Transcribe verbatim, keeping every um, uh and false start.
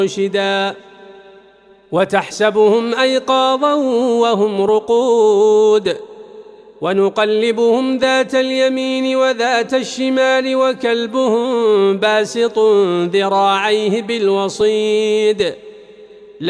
مرشدا وتحسبهم أيقاظا وهم رقود ونقلبهم ذات اليمين وذات الشمال وكلبهم باسط ذراعيه بالوصيد